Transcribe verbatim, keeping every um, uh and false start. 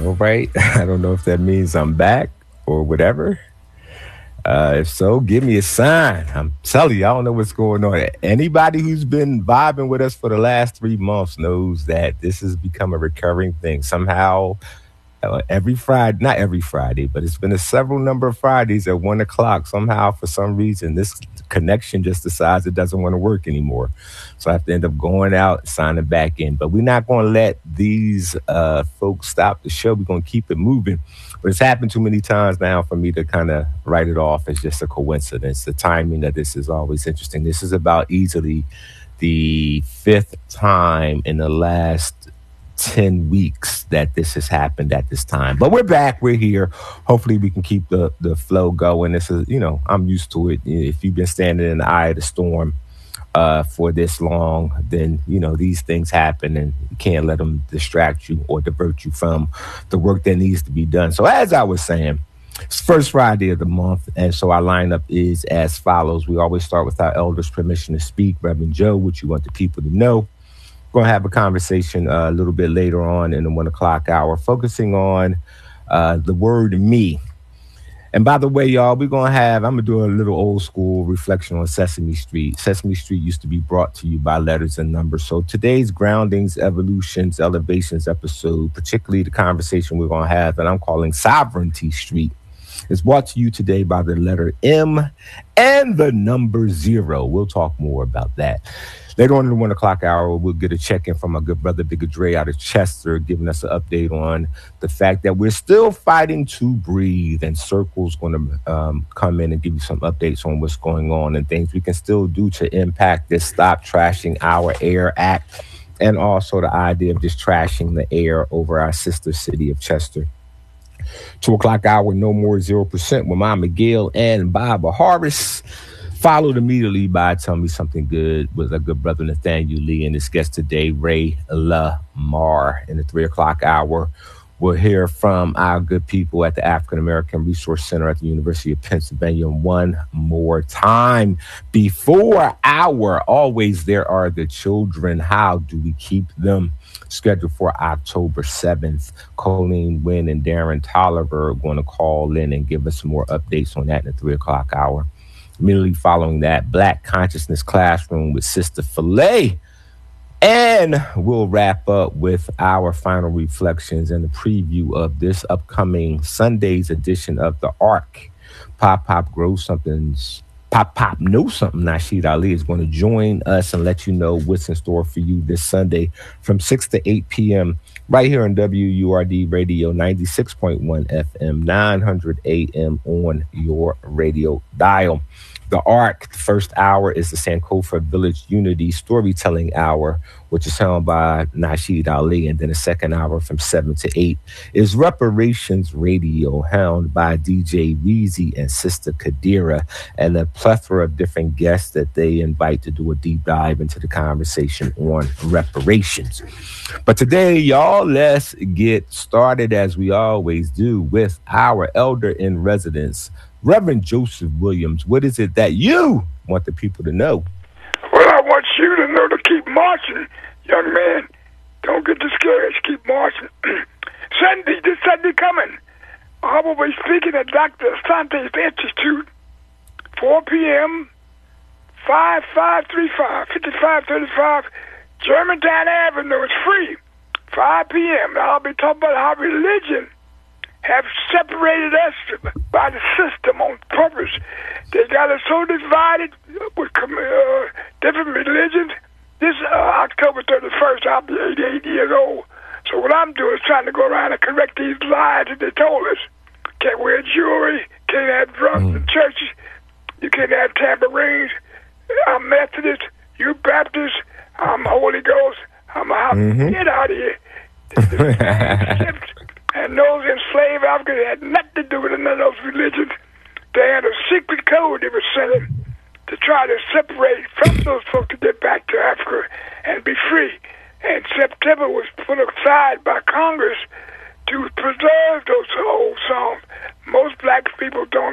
All right. I don't know if that means I'm back or whatever. Uh, if so, give me a sign. I'm telling you, I don't know what's going on. Anybody who's been vibing with us for the last three months knows that this has become a recurring thing. Somehow, uh, every Friday, not every Friday, but it's been a several number of Fridays at one o'clock. Somehow, for some reason, this connection just decides it doesn't want to work anymore. So I have to end up going out and signing back in. But we're not going to let these uh, folks stop the show. We're going to keep it moving. But it's happened too many times now for me to kind of write it off as just a coincidence. The timing of this is always interesting. This is about easily the fifth time in the last ten weeks that this has happened at this time. But we're back. We're here. Hopefully we can keep the, the flow going. This is, you know, I'm used to it. If you've been standing in the eye of the storm uh, for this long, then, you know, these things happen and you can't let them distract you or divert you from the work that needs to be done. So as I was saying, it's first Friday of the month, and so our lineup is as follows. We always start with our elders' permission to speak. Reverend Joe, what you want the people to know. Going to have a conversation uh, a little bit later on in the one o'clock hour, focusing on uh, the word me. And by the way, y'all, we're going to have, I'm going to do a little old school reflection on Sesame Street. Sesame Street used to be brought to you by letters and numbers. So today's groundings, evolutions, elevations episode, particularly the conversation we're going to have, and I'm calling Sovereignty Street, is brought to you today by the letter M and the number zero. We'll talk more about that. Later on in the one o'clock hour, we'll get a check-in from our good brother, Bigger Dre out of Chester, giving us an update on the fact that we're still fighting to breathe, and Circle's going to um, come in and give you some updates on what's going on and things we can still do to impact this Stop Trashing Our Air Act, and also the idea of just trashing the air over our sister city of Chester. Two o'clock hour, no more zero percent with Mama Gail and Baba Harris. Followed immediately by Tell Me Something Good with our good brother Nathaniel Lee and his guest today, Ray Lamar. In the three o'clock hour, we'll hear from our good people at the African American Resource Center at the University of Pennsylvania one more time. Before our Always There Are the Children, how do we keep them? Scheduled for October seventh. Colleen Wynn and Darren Tolliver are going to call in and give us some more updates on that in the three o'clock hour. Immediately following that, Black Consciousness Classroom with Sister Filet. And we'll wrap up with our final reflections and the preview of this upcoming Sunday's edition of The Ark. Pop Pop Grow Something's Pop Pop Know Something, Nasheed Ali, is going to join us and let you know what's in store for you this Sunday from six to eight p.m. right here on W U R D Radio ninety-six point one F M, nine hundred A M on your radio dial. The Ark, the first hour is the Sankofa Village Unity Storytelling Hour, which is held by Nasheed Ali. And then the second hour from seven to eight is Reparations Radio, held by D J Weezy and Sister Kadira, and a plethora of different guests that they invite to do a deep dive into the conversation on reparations. But today, y'all, let's get started as we always do with our elder in residence, Reverend Joseph Williams. What is it that you want the people to know? Well, I want you to know to keep marching, young man. Don't get discouraged. Keep marching. Sunday, this Sunday coming, I will be speaking at Doctor Asante's Institute, four p.m., five five three five, fifty-five thirty-five, Germantown Avenue. It's free, five p.m. I'll be talking about how religion have separated us by the system on purpose. They got us so divided with uh, different religions. This uh, October thirty-first, I'll be eighty-eight years old. So what I'm doing is trying to go around and correct these lies that they told us. Can't wear jewelry, can't have drums mm. in churches, you can't have tambourines. I'm Methodist, you Baptist, I'm Holy Ghost, I'm a mm-hmm. Get out of here. And those enslaved Africans had nothing to do with none of those religions. They had a secret code they were sending to try to separate from those folks to get back to Africa and be free. And September was put aside by Congress to preserve those old songs. Most black people don't